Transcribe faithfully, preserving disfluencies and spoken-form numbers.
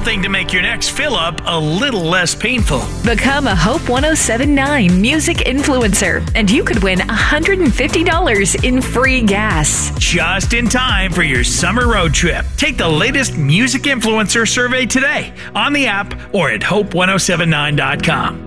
something to make your next fill up a little less painful. Become a Hope one oh seven point nine music influencer, and you could win one hundred fifty dollars in free gas. Just in time for your summer road trip. Take the latest music influencer survey today on the app or at hope ten seventy-nine dot com.